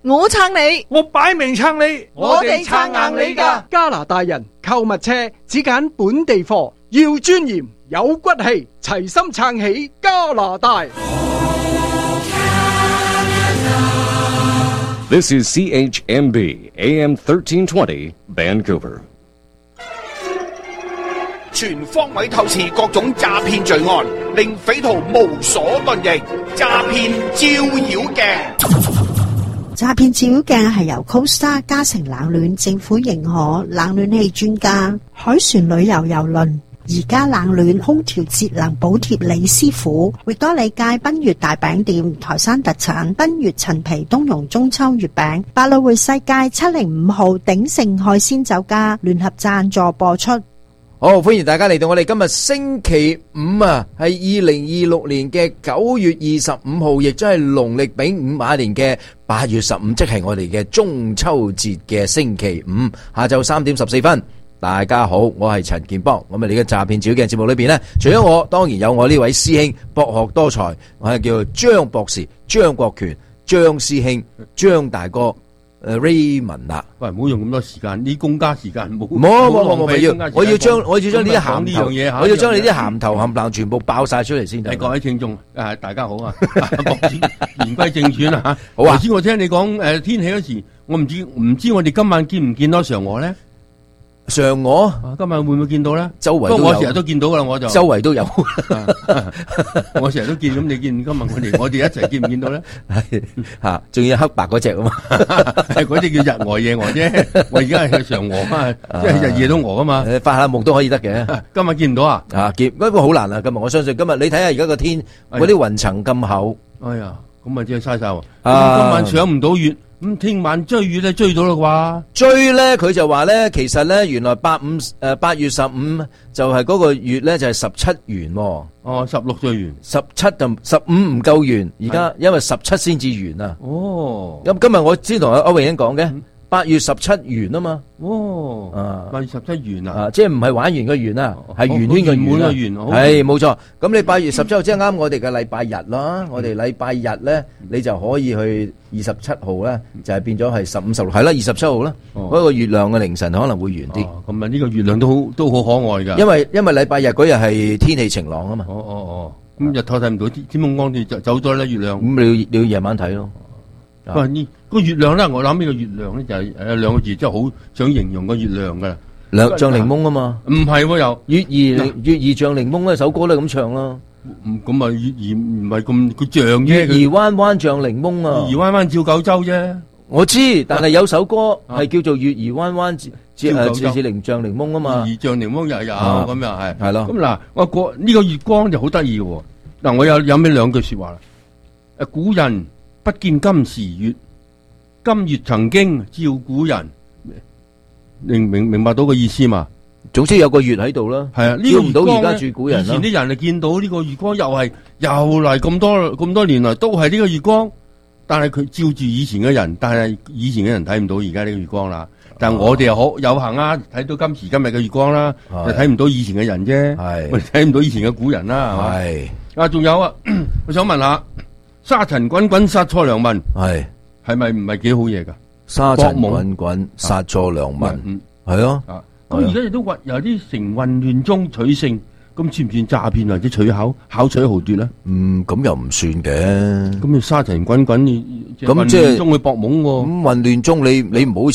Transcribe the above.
我撐你， 我擺明撐你， 我哋撐硬你㗎。 加拿大人購物車只揀本地貨，要尊嚴有骨氣，齊心撐起加拿大。 This is CHMB AM 1320 Vancouver。 全方位透視各種詐騙罪案，令匪徒無所遁形。詐騙照妖鏡， 詐騙照妖鏡係由 Costa 嘉誠冷暖政府認可冷暖氣專家海船旅遊郵輪而家冷暖空調節能補貼李師傅，域多利街賓悅大餅店台山特產賓悅陳皮冬蓉中秋月餅，百老匯世界705號鼎盛海鮮酒家聯合贊助播出。 好，歡迎大家嚟到我哋今日星期五啊，係2026年嘅9月25號，亦都係農曆丙午馬年嘅8月15，即係我哋嘅中秋節嘅星期五下晝3點14分。大家好，我係陳健邦。咁啊，你嘅詐騙照妖鏡節目裏邊呢，除咗我，當然有我呢位師兄，博學多才，我係叫做張博士、張國權、張師兄、張大哥。Raymond 啦， 喂，唔好用咁多時間，呢公家時間冇， 我要將呢啲鹹頭嘢，我要將你啲鹹頭冚唪唥全部爆晒出嚟先。 各位聽眾，大家好啊，言歸正傳啊吓。 好啊， 頭先我聽你講天氣嗰時，我唔知我哋今晚見唔見到嫦娥咧？ 嫦娥今晚會唔會見到咧？ 周圍都有， 我成日都見到噶啦，我就周圍都有， 我成日都見。咁你見今日我哋一齊見唔見到咧？ 係吓，仲要黑白嗰隻啊嘛， 係嗰隻叫日娥夜娥啫。我而家係嫦娥啊，即係日夜都娥啊嘛。 發下夢都可以得嘅。 今日見唔到啊？ 見，不過好難啊。今日我相信今日你睇下而家個天，嗰啲雲層咁厚。 哎呀，咁啊真係嘥晒喎。今晚上唔到月。咁聽晚追月咧追到啦啩？追咧佢就話咧，其實咧原來8月15就係嗰個月咧就係17圓。 哦，16就圓 ，17就15唔夠圓，而家因為17先至圓啊。 哦， 咁今日我先同阿歐榮英講嘅，8月17圓啊嘛。 哦，8月17圓啊， 即係唔係玩完個圓啊，係圓圈個圓啊，係冇錯。咁你8月17號即係啱我哋嘅禮拜日啦。我哋禮拜日咧，你就可以去27號咧，就係變咗係15、16，係啦，27號啦。嗰個月亮嘅凌晨可能會圓啲。 咁啊，呢個月亮都好可愛噶。 因為禮拜日嗰日係天氣晴朗啊嘛。 咁日頭睇唔到，天空光就走咗咧，月亮。 咁你要夜晚睇咯。 呢個月亮咧，我諗呢個月亮咧就係兩個字，真係好想形容個月亮噶。 像檸檬啊嘛， 唔係喎，又月兒像檸檬嗰首歌都咁唱啦。 咁啊，月兒唔係咁佢像啫。 月兒彎彎像檸檬啊， 月兒彎彎照九州啫。 我知，但係有首歌係叫做月兒彎彎似像檸檬啊嘛。 月兒像檸檬又有咁又係。 係咯。 咁嗱，我呢個月光就好得意嘅。嗱，我有咩兩句說話啦？古人不見今時月，今月曾經照古人。明白到個意思嘛？ 總之有個月喺度啦。係啊，呢個唔到而家住古人啦。 以前啲人就見到呢個月光，又嚟咁多年來都係呢個月光，但係佢照住以前嘅人，但係以前嘅人睇唔到而家呢個月光啦。但係我哋又好有幸啊，睇到今時今日嘅月光啦，就睇唔到以前嘅人啫。係我哋睇唔到以前嘅古人啦，係嘛？係啊，仲有啊，我想問下，沙塵滾滾殺錯良民，係咪唔係幾好嘢噶？ 沙塵滾滾殺錯良民，係咯。 咁而家亦都有啲成混亂中取勝，咁算唔算詐騙或者巧取豪奪咧？ 咁又唔算嘅。 咁你沙塵滾滾，咁即係中去搏懵喎。 咁混亂中你唔好。